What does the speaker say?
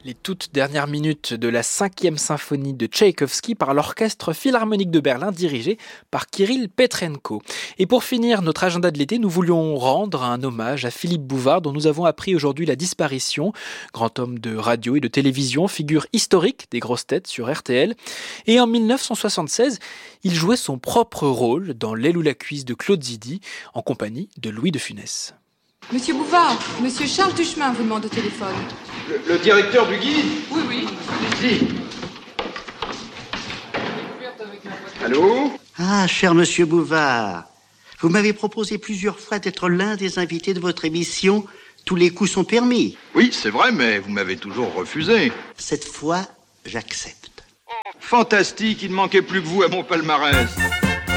Les toutes dernières minutes de la 5e symphonie de Tchaïkovski par l'Orchestre Philharmonique de Berlin dirigé par Kirill Petrenko. Et pour finir notre agenda de l'été, nous voulions rendre un hommage à Philippe Bouvard dont nous avons appris aujourd'hui la disparition. Grand homme de radio et de télévision, figure historique des grosses têtes sur RTL. Et en 1976, il jouait son propre rôle dans L'aile ou la cuisse de Claude Zidi en compagnie de Louis de Funès. Monsieur Bouvard, monsieur Charles Duchemin vous demande au téléphone. Le directeur du guide ? Oui. Allez-y. Allô ? Ah, cher monsieur Bouvard, vous m'avez proposé plusieurs fois d'être l'un des invités de votre émission « Tous les coups sont permis ». Oui, c'est vrai, mais vous m'avez toujours refusé. Cette fois, j'accepte. Fantastique, il ne manquait plus que vous à mon palmarès.